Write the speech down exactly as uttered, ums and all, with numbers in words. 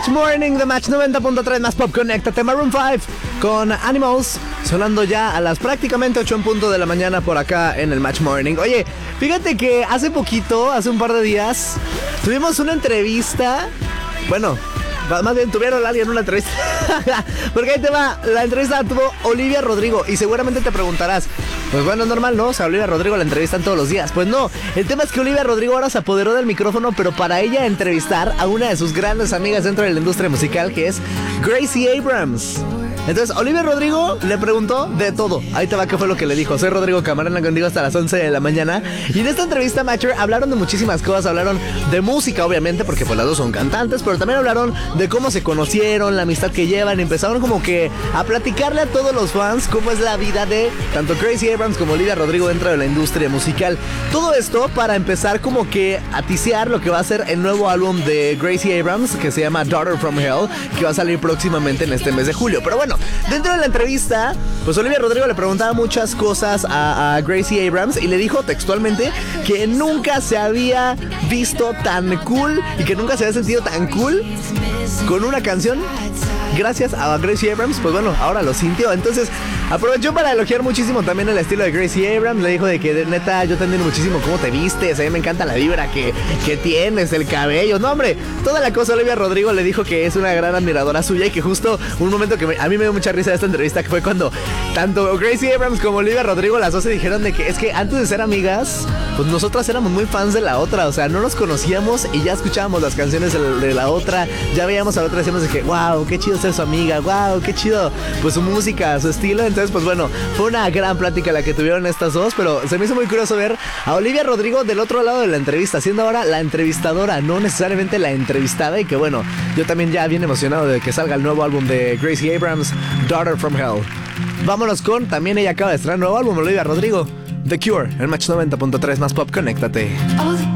Match Morning de Match noventa punto tres más Pop. Conéctate, Maroon cinco con Animals, sonando ya a las prácticamente ocho en punto de la mañana por acá en el Match Morning. Oye, fíjate que hace poquito, hace un par de días, tuvimos una entrevista. Bueno, más bien tuvieron a alguien una entrevista. Porque ahí te va, la entrevista la tuvo Olivia Rodrigo. Y seguramente te preguntarás, pues bueno, es normal, ¿no? O sea, Olivia Rodrigo la entrevistan todos los días. Pues no, el tema es que Olivia Rodrigo ahora se apoderó del micrófono, pero para ella entrevistar a una de sus grandes amigas dentro de la industria musical, que es Gracie Abrams. Entonces, Olivia Rodrigo le preguntó de todo. Ahí te va qué fue lo que le dijo. Soy Rodrigo Camarena contigo hasta las once de la mañana. Y en esta entrevista, Matcher, hablaron de muchísimas cosas. Hablaron de música, obviamente, porque pues las dos son cantantes. Pero también hablaron de cómo se conocieron, la amistad que llevan. Empezaron como que a platicarle a todos los fans cómo es la vida de tanto Gracie Abrams como Olivia Rodrigo dentro de la industria musical. Todo esto para empezar como que a tisear lo que va a ser el nuevo álbum de Gracie Abrams, que se llama Daughter from Hell, que va a salir próximamente en este mes de julio. Pero bueno, dentro de la entrevista, pues Olivia Rodrigo le preguntaba muchas cosas a, a Gracie Abrams y le dijo textualmente que nunca se había visto tan cool y que nunca se había sentido tan cool con una canción gracias a Gracie Abrams. Pues bueno, ahora lo sintió. Entonces aprovechó para elogiar muchísimo también el estilo de Gracie Abrams. Le dijo de que de neta yo te admiro muchísimo cómo te vistes, a mí me encanta la vibra que, que tienes, el cabello. No hombre, toda la cosa. Olivia Rodrigo le dijo que es una gran admiradora suya y que justo un momento que me, a mí me dio mucha risa de esta entrevista, que fue cuando tanto Gracie Abrams como Olivia Rodrigo, las dos se dijeron de que es que antes de ser amigas, pues nosotras éramos muy fans de la otra. O sea, no nos conocíamos y ya escuchábamos las canciones de, de la otra, ya veíamos a la otra y decíamos de que wow, qué chido ser su amiga, wow, qué chido pues su música, su estilo. Entonces pues bueno, fue una gran plática la que tuvieron estas dos, pero se me hizo muy curioso ver a Olivia Rodrigo del otro lado de la entrevista, siendo ahora la entrevistadora, no necesariamente la entrevistada. Y que bueno, yo también ya bien emocionado de que salga el nuevo álbum de Gracie Abrams, Daughter from Hell. Vámonos con, también ella acaba de estrenar nuevo álbum, Olivia Rodrigo, The Cure, el Match noventa punto tres más Pop. Conéctate.